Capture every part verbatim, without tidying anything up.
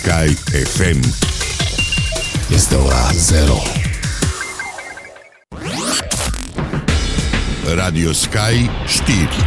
Sky F M. Este ora zero. Radio Sky știri.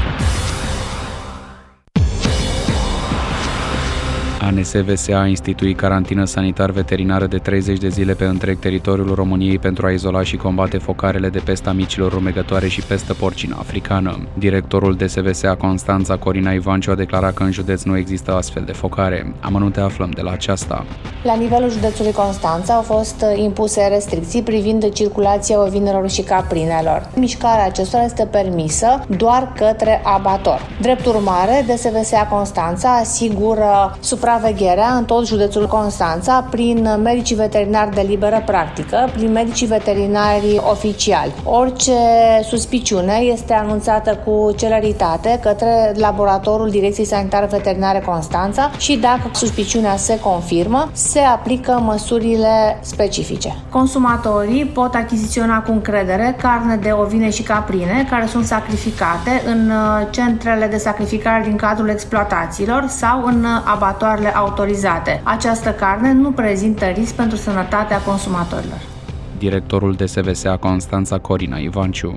A N S V S A a instituit carantină sanitar-veterinară de treizeci de zile pe întreg teritoriul României pentru a izola și combate focarele de pesta micilor rumegătoare și pestă porcină africană. Directorul D S V S A Constanța, Corina Ivanciu, a declarat că în județ nu există astfel de focare. Amănunte aflăm de la aceasta. La nivelul județului Constanța au fost impuse restricții privind circulația ovinelor și caprinelor. Mișcarea acestora este permisă doar către abator. Drept urmare, D S V S A Constanța asigură supravegherea în tot județul Constanța prin medicii veterinari de liberă practică, prin medicii veterinari oficiali. Orice suspiciune este anunțată cu celeritate către laboratorul Direcției Sanitare Veterinare Constanța și dacă suspiciunea se confirmă, se aplică măsurile specifice. Consumatorii pot achiziționa cu încredere carne de ovine și caprine care sunt sacrificate în centrele de sacrificare din cadrul exploatațiilor sau în abatoarele autorizate. Această carne nu prezintă risc pentru sănătatea consumatorilor. Directorul D S V S A Constanța, Corina Ivanciu.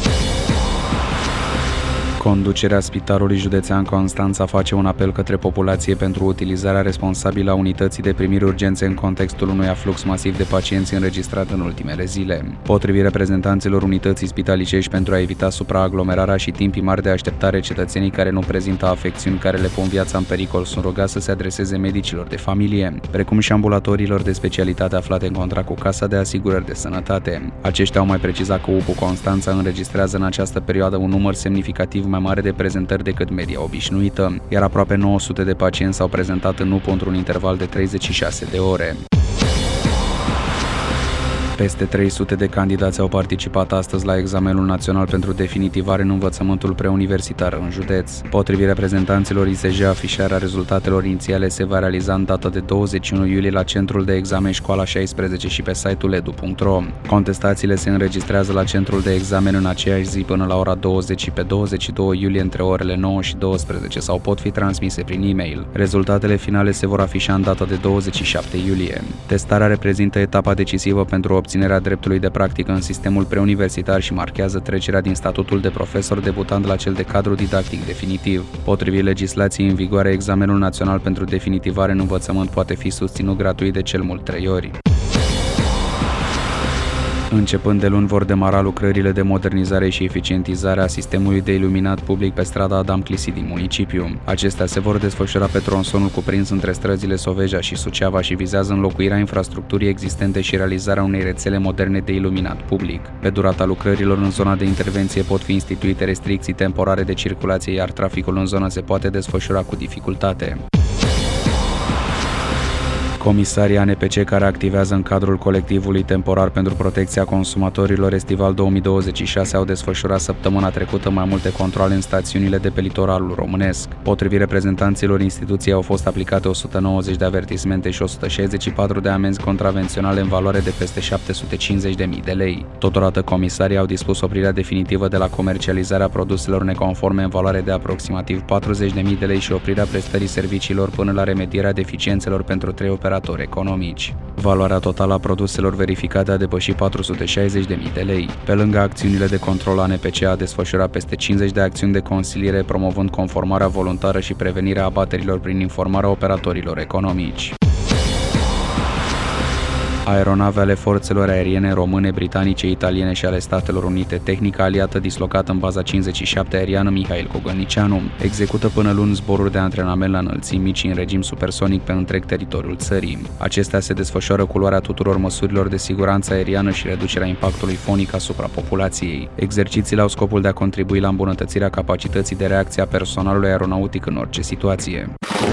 Conducerea Spitalului Județean Constanța face un apel către populație pentru utilizarea responsabilă a unității de primiri urgențe în contextul unui aflux masiv de pacienți înregistrat în ultimele zile. Potrivit reprezentanților unității spitalicești, pentru a evita supraaglomerarea și timpii mari de așteptare, cetățenii care nu prezintă afecțiuni care le pun viața în pericol sunt rugați să se adreseze medicilor de familie, precum și ambulatoriilor de specialitate aflate în contract cu Casa de Asigurări de Sănătate. Aceștia au mai precizat că U P U Constanța înregistrează în această perioadă un număr semnificativ mai mare de prezentări decât media obișnuită, iar aproape nouă sute de pacienți s-au prezentat în U P U într-un interval de treizeci și șase de ore. Peste trei sute de candidați au participat astăzi la examenul național pentru definitivare în învățământul preuniversitar în județ. Potrivit reprezentanților I S J, afișarea rezultatelor inițiale se va realiza în data de douăzeci și unu iulie la centrul de examen Școala șaisprezece și pe site-ul edu punct ro. Contestațiile se înregistrează la centrul de examen în aceeași zi până la ora douăzeci și pe douăzeci și doi iulie între orele nouă și douăsprezece sau pot fi transmise prin e-mail. Rezultatele finale se vor afișa în data de douăzeci și șapte iulie. Testarea reprezintă etapa decisivă pentru obținerea dreptului de practică în sistemul preuniversitar și marchează trecerea din statutul de profesor debutant la cel de cadru didactic definitiv. Potrivit legislației în vigoare, examenul național pentru definitivare în învățământ poate fi susținut gratuit de cel mult trei ori. Începând de luni vor demara lucrările de modernizare și eficientizare a sistemului de iluminat public pe strada Adam Clisi din municipiu. Acestea se vor desfășura pe tronsonul cuprins între străzile Soveja și Suceava și vizează înlocuirea infrastructurii existente și realizarea unei rețele moderne de iluminat public. Pe durata lucrărilor în zona de intervenție pot fi instituite restricții temporare de circulație, iar traficul în zonă se poate desfășura cu dificultate. Comisarii A N P C care activează în cadrul colectivului temporar pentru protecția consumatorilor estival două mii douăzeci și șase au desfășurat săptămâna trecută mai multe controale în stațiunile de pe litoralul românesc. Potrivit reprezentanților instituției, au fost aplicate o sută nouăzeci de avertismente și o sută șaizeci și patru de amenzi contravenționale în valoare de peste șapte sute cincizeci de mii de lei. Totodată, comisarii au dispus oprirea definitivă de la comercializarea produselor neconforme în valoare de aproximativ patruzeci de mii de lei și oprirea prestării serviciilor până la remedierea deficiențelor pentru trei operatori economici. Valoarea totală a produselor verificate a depășit patru sute șaizeci de mii de lei. Pe lângă acțiunile de control, A N P C a desfășurat peste cincizeci de acțiuni de consiliere promovând conformarea voluntară și prevenirea abaterilor prin informarea operatorilor economici. Aeronave ale forțelor aeriene române, britanice, italiene și ale Statelor Unite, tehnica aliată dislocată în baza cincizeci și șapte aeriană Mihail Cogălnicianu, execută până luni zboruri de antrenament la înălțimi mici în regim supersonic pe întreg teritoriul țării. Acestea se desfășoară cu luarea tuturor măsurilor de siguranță aeriană și reducerea impactului fonic asupra populației. Exercițiile au scopul de a contribui la îmbunătățirea capacității de reacție a personalului aeronautic în orice situație.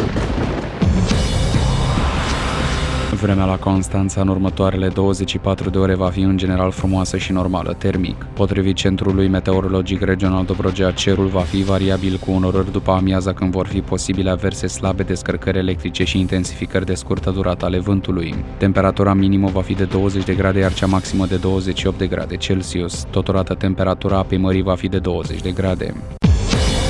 Vremea la Constanța în următoarele douăzeci și patru de ore va fi în general frumoasă și normală termic. Potrivit Centrului Meteorologic Regional Dobrogea, cerul va fi variabil cu unorări după amiaza când vor fi posibile averse slabe, descărcări electrice și intensificări de scurtă durată ale vântului. Temperatura minimă va fi de douăzeci de grade, iar cea maximă de douăzeci și opt de grade Celsius. Totodată temperatura apei mării va fi de douăzeci de grade.